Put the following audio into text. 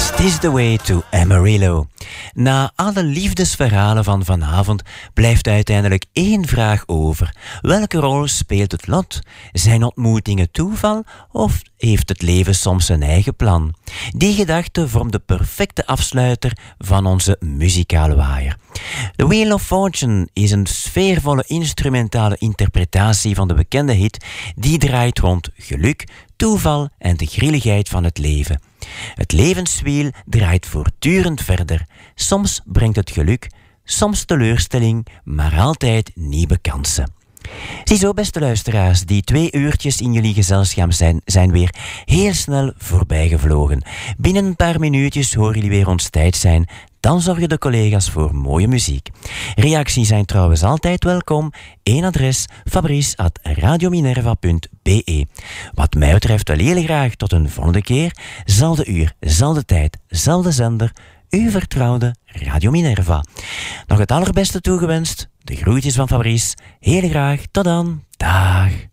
Is This the Way to Amarillo? Na alle liefdesverhalen van vanavond blijft uiteindelijk één vraag over. Welke rol speelt het lot? Zijn ontmoetingen toeval of heeft het leven soms zijn eigen plan? Die gedachte vormt de perfecte afsluiter van onze muzikale waaier. The Wheel of Fortune is een sfeervolle instrumentale interpretatie van de bekende hit die draait rond geluk, toeval en de grilligheid van het leven. Het levenswiel draait voortdurend verder. Soms brengt het geluk, soms teleurstelling, maar altijd nieuwe kansen. Ziezo, beste luisteraars, die 2 uurtjes in jullie gezelschap zijn weer heel snel voorbij gevlogen. Binnen een paar minuutjes horen jullie weer ons tijd zijn. Dan zorgen de collega's voor mooie muziek. Reacties zijn trouwens altijd welkom. Eén adres, fabrice@radiominerva.be. Wat mij betreft wel heel graag tot een volgende keer. Zelfde uur, zelfde tijd, zelfde zender. Uw vertrouwde Radio Minerva. Nog het allerbeste toegewenst. De groetjes van Fabrice. Heel graag. Tot dan. Dag.